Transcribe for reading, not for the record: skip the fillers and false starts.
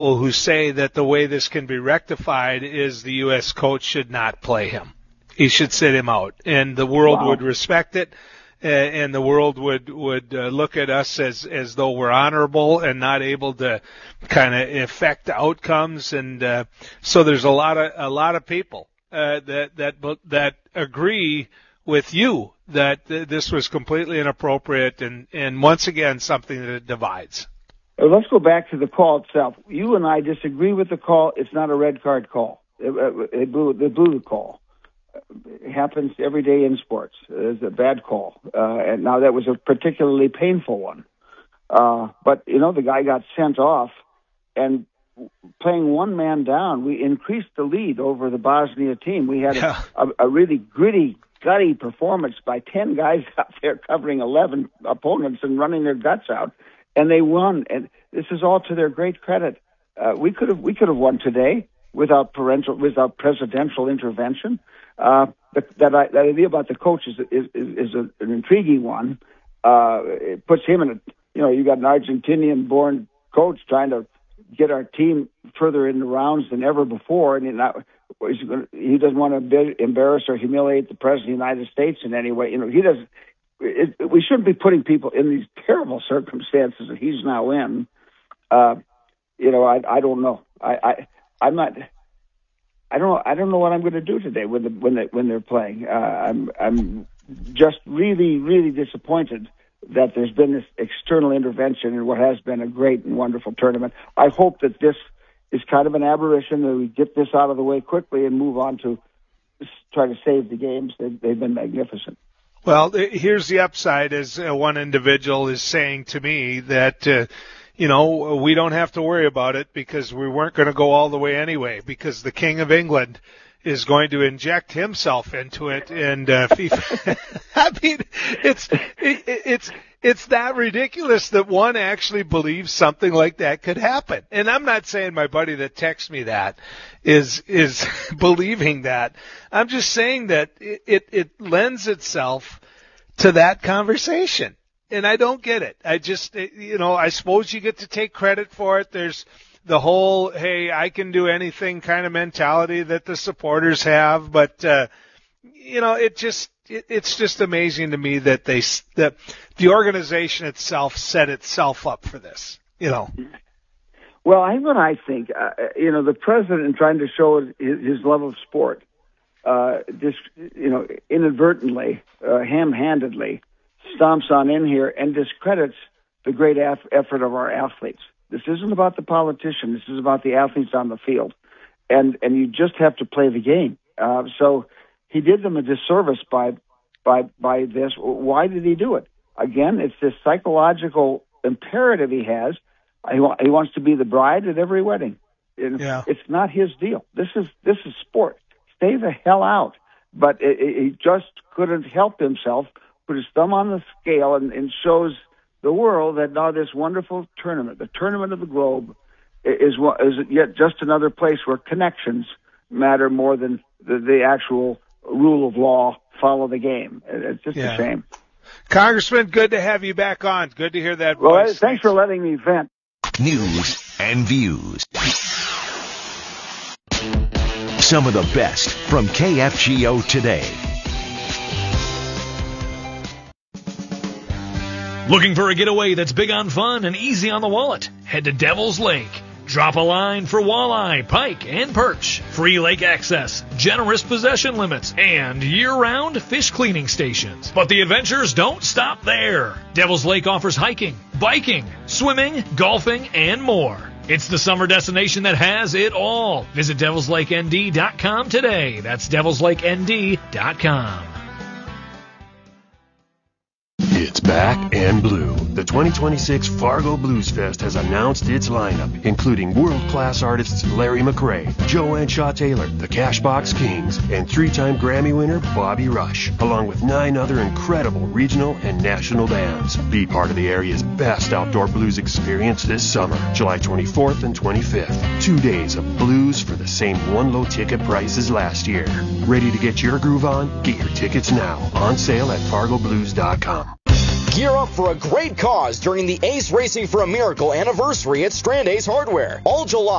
who say that the way this can be rectified is the U.S. coach should not play him. He should sit him out, and the world would respect it, and the world would look at us as though we're honorable and not able to kind of affect outcomes. And so there's a lot of people that agree with you that this was completely inappropriate and once again something that divides. Let's go back to the call itself. You and I disagree with the call. It's not a red card call. They blew the call. It happens every day in sports. It's a bad call. And now that was a particularly painful one. But, the guy got sent off, and playing one man down, we increased the lead over the Bosnia team. We had a really gritty, gutty performance by 10 guys out there covering 11 opponents and running their guts out, and they won. And this is all to their great credit. We could have won today without presidential intervention. That idea about the coach is an intriguing one. It puts him in you got an Argentinian-born coach trying to get our team further in the rounds than ever before, and he doesn't want to embarrass or humiliate the president of the United States in any way. He doesn't. We shouldn't be putting people in these terrible circumstances that he's now in. I don't know. I'm not. I don't know what I'm going to do today when they're playing. I'm just really, really disappointed that there's been this external intervention in what has been a great and wonderful tournament. I hope that this is kind of an aberration, that we get this out of the way quickly and move on to try to save the games. They've been magnificent. Well, here's the upside, as one individual is saying to me that, we don't have to worry about it because we weren't going to go all the way anyway, because the King of England is going to inject himself into it. And FIFA, I mean, it's that ridiculous that one actually believes something like that could happen. And I'm not saying my buddy that texts me that is believing that. I'm just saying that it lends itself to that conversation. And I don't get it. I just, I suppose you get to take credit for it. There's the whole, hey, I can do anything kind of mentality that the supporters have. But, it's just amazing to me that that the organization itself set itself up for this, Well, I think, the president trying to show his love of sport, inadvertently, ham-handedly, stomps on in here and discredits the great effort of our athletes. This isn't about the politician. This is about the athletes on the field. And you just have to play the game. So he did them a disservice by this. Why did he do it? Again, it's this psychological imperative he has. He wants to be the bride at every wedding. It's not his deal. This is sport. Stay the hell out. But he just couldn't help himself, put his thumb on the scale and shows the world that now this wonderful tournament, the tournament of the globe, is yet just another place where connections matter more than the actual rule of law. Follow the game. It's just a shame. Congressman, good to have you back on. Good to hear that voice. Well, thanks for letting me vent. News and views. Some of the best from KFGO today. Looking for a getaway that's big on fun and easy on the wallet? Head to Devil's Lake. Drop a line for walleye, pike, and perch. Free lake access, generous possession limits, and year-round fish cleaning stations. But the adventures don't stop there. Devil's Lake offers hiking, biking, swimming, golfing, and more. It's the summer destination that has it all. Visit devilslakend.com today. That's devilslakend.com. It's back and blue. The 2026 Fargo Blues Fest has announced its lineup, including world-class artists Larry McRae, Joanne Shaw Taylor, the Cashbox Kings, and three-time Grammy winner Bobby Rush, along with 9 other incredible regional and national bands. Be part of the area's best outdoor blues experience this summer, July 24th and 25th. 2 days of blues for the same one low ticket price as last year. Ready to get your groove on? Get your tickets now. On sale at fargoblues.com. Gear up for a great cause during the Ace Racing for a Miracle anniversary at Strand Ace Hardware. All July.